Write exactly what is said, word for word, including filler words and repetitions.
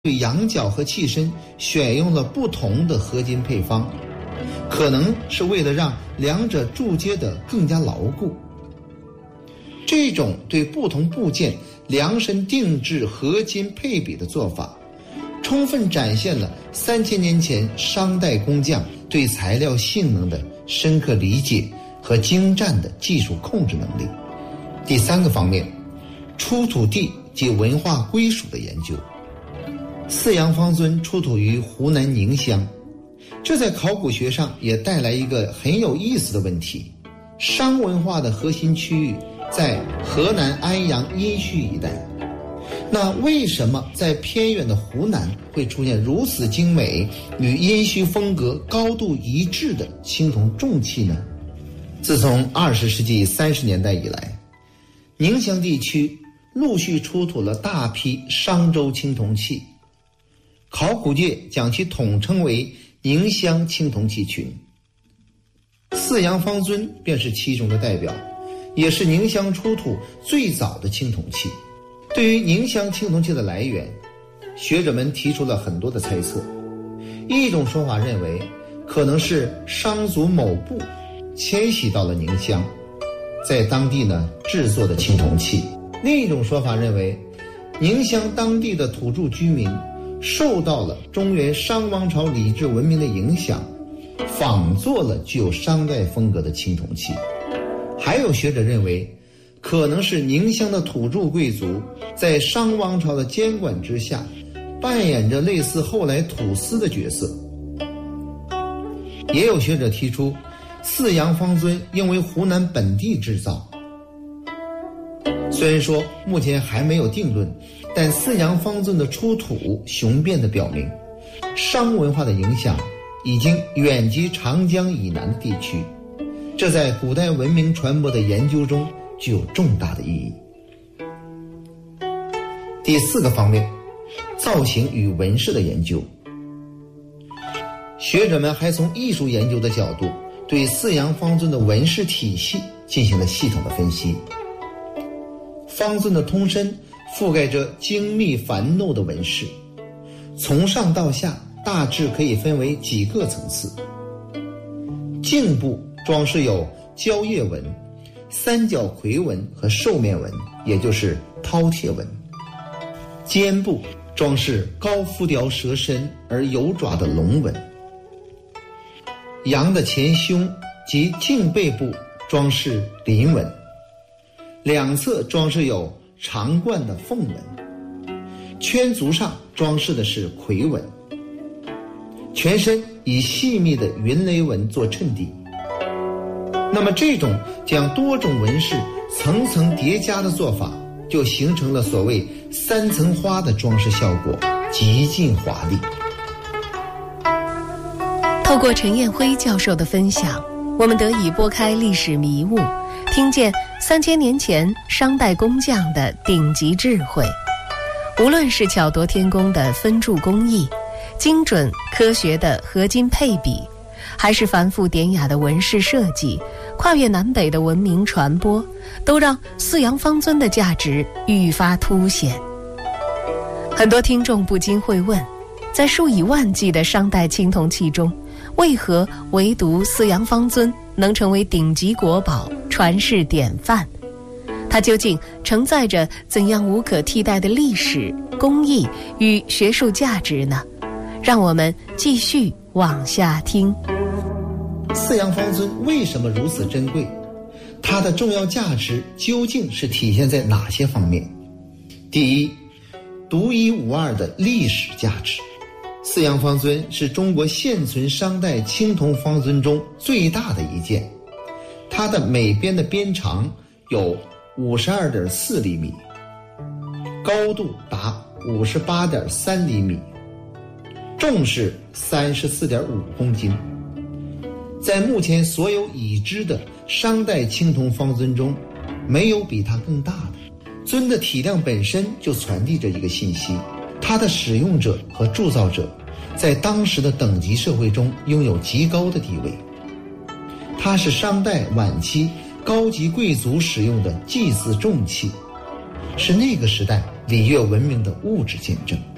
对羊角和器身选用了不同的合金配方，可能是为了让两者铸接得更加牢固。这种对不同部件量身定制合金配比的做法，充分展现了三千年前商代工匠对材料性能的深刻理解和精湛的技术控制能力。第三个方面，出土地及文化归属的研究。四羊方尊出土于湖南宁乡，这在考古学上也带来一个很有意思的问题：商文化的核心区域在河南安阳殷墟一带，那为什么在偏远的湖南会出现如此精美与殷墟风格高度一致的青铜重器呢？自从二十世纪三十年代以来，宁乡地区陆续出土了大批商周青铜器，考古界将其统称为宁乡青铜器群。四羊方尊便是其中的代表，也是宁乡出土最早的青铜器。对于宁乡青铜器的来源，学者们提出了很多的猜测。一种说法认为，可能是商族某部迁徙到了宁乡，在当地呢制作的青铜器。另一种说法认为，宁乡当地的土著居民受到了中原商王朝礼制文明的影响，仿作了具有商代风格的青铜器。还有学者认为，可能是宁乡的土著贵族在商王朝的监管之下，扮演着类似后来土司的角色。也有学者提出，四羊方尊应为湖南本地制造。虽然说目前还没有定论，但四羊方尊的出土雄辩地表明，商文化的影响已经远及长江以南的地区，这在古代文明传播的研究中具有重大的意义。第四个方面，造型与纹饰的研究。学者们还从艺术研究的角度对四羊方尊的纹饰体系进行了系统的分析。方尊的通身覆盖着精密繁缛的纹饰，从上到下大致可以分为几个层次。颈部装饰有蕉叶纹、三角葵纹和兽面纹，也就是饕餮纹。肩部装饰高浮雕蛇身而有爪的龙纹。羊的前胸及颈背部装饰鳞纹，两侧装饰有长冠的凤纹，圈足上装饰的是葵纹，全身以细密的云雷纹做衬底。那么这种将多种纹饰层层叠加的做法，就形成了所谓三层花的装饰效果，极尽华丽。 透过陈彦辉教授的分享，我们得以拨开历史迷雾，听见三千年前商代工匠的顶级智慧。无论是巧夺天工的分铸工艺，精准科学的合金配比，还是繁复典雅的纹饰设计，跨越南北的文明传播，都让四羊方尊的价值愈发凸显。很多听众不禁会问，在数以万计的商代青铜器中，为何唯独四羊方尊能成为顶级国宝，传世典范？它究竟承载着怎样无可替代的历史、工艺与学术价值呢？让我们继续往下听。 四羊方尊为什么如此珍贵？它的重要价值究竟是体现在哪些方面？第一，独一无二的历史价值。四羊方尊是中国现存商代青铜方尊中最大的一件，它的每边的边长有 五十二点四厘米，高度达 五十八点三厘米，重是 三十四点五公斤。在目前所有已知的商代青铜方尊中，没有比它更大的。尊的体量本身就传递着一个信息，它的使用者和铸造者在当时的等级社会中拥有极高的地位。它是商代晚期高级贵族使用的祭祀重器，是那个时代礼乐文明的物质见证。